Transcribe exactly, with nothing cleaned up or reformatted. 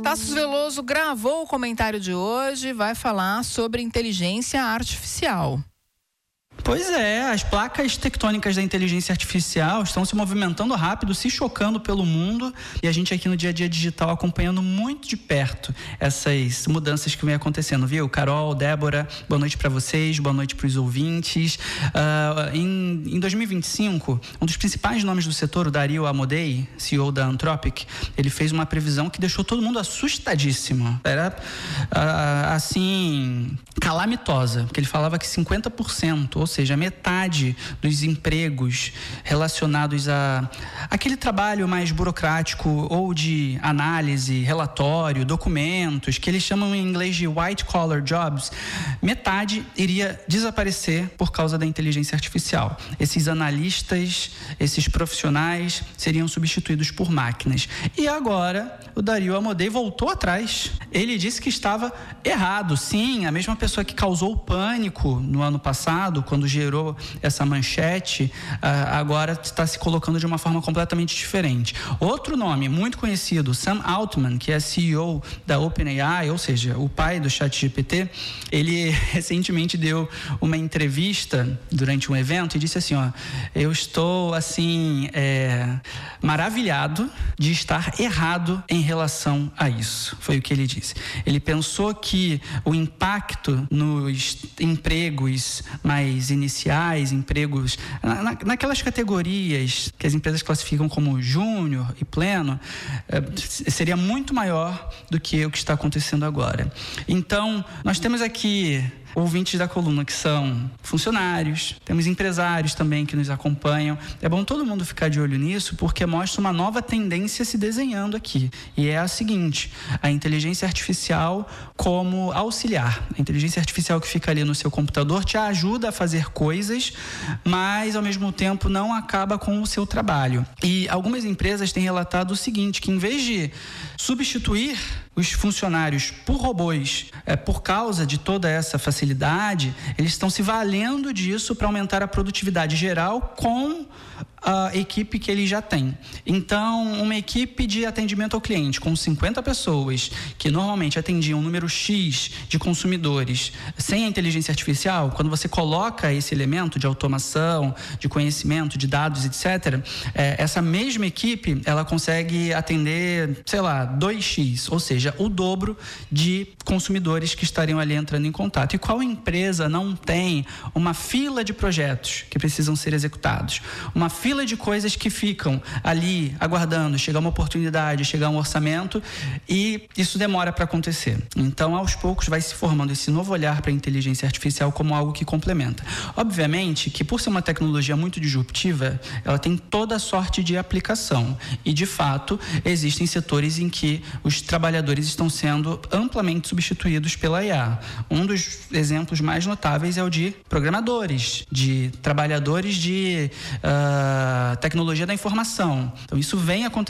Tasso Veloso gravou o comentário de hoje, vai falar sobre inteligência artificial. Pois é, as placas tectônicas da inteligência artificial estão se movimentando rápido, se chocando pelo mundo, e a gente aqui no Dia a Dia Digital acompanhando muito de perto essas mudanças que vem acontecendo, viu? Carol, Débora, boa noite para vocês, boa noite para os ouvintes. Uh, em, em dois mil e vinte e cinco, um dos principais nomes do setor, o Dario Amodei, C E O da Anthropic, ele fez uma previsão que deixou todo mundo assustadíssimo. Era uh, assim, calamitosa, porque ele falava que cinquenta por cento, ou seja, metade dos empregos relacionados a aquele trabalho mais burocrático ou de análise, relatório, documentos, que eles chamam em inglês de white collar jobs, metade iria desaparecer por causa da inteligência artificial. Esses analistas, esses profissionais seriam substituídos por máquinas. E agora o Dario Amodei voltou atrás. Ele disse que estava errado. Sim, a mesma pessoa que causou o pânico no ano passado, quando gerou essa manchete, agora está se colocando de uma forma completamente diferente. Outro nome muito conhecido, Sam Altman, que é C E O da OpenAI, ou seja, o pai do ChatGPT, ele recentemente deu uma entrevista durante um evento e disse assim, ó, eu estou assim é, maravilhado de estar errado em relação a isso. Foi o que ele disse. Ele pensou que o impacto nos empregos mais iniciais, empregos na, naquelas categorias que as empresas classificam como júnior e pleno, eh, seria muito maior do que o que está acontecendo agora. Então, nós temos aqui ouvintes da coluna que são funcionários, temos empresários também que nos acompanham. É bom todo mundo ficar de olho nisso, porque mostra uma nova tendência se desenhando aqui. E é a seguinte, a inteligência artificial como auxiliar. A inteligência artificial que fica ali no seu computador te ajuda a fazer coisas, mas ao mesmo tempo não acaba com o seu trabalho. E algumas empresas têm relatado o seguinte, que em vez de substituir os funcionários por robôs, é, por causa de toda essa facilidade, eles estão se valendo disso para aumentar a produtividade geral com a equipe que ele já tem. Então, uma equipe de atendimento ao cliente com cinquenta pessoas, que normalmente atendiam um número X de consumidores, sem a inteligência artificial, quando você coloca esse elemento de automação, de conhecimento, de dados, etcétera, é, essa mesma equipe, ela consegue atender, sei lá, dois X, ou seja, o dobro de consumidores que estariam ali entrando em contato. E qual empresa não tem uma fila de projetos que precisam ser executados? Uma fila de coisas que ficam ali aguardando chegar uma oportunidade, chegar um orçamento, e isso demora para acontecer. Então, aos poucos, vai se formando esse novo olhar para a inteligência artificial como algo que complementa. Obviamente que, por ser uma tecnologia muito disruptiva, ela tem toda sorte de aplicação. E, de fato, existem setores em que os trabalhadores estão sendo amplamente substituídos pela I A. Um dos exemplos mais notáveis é o de programadores, de trabalhadores de uh, tecnologia da informação. Então, isso vem acontecendo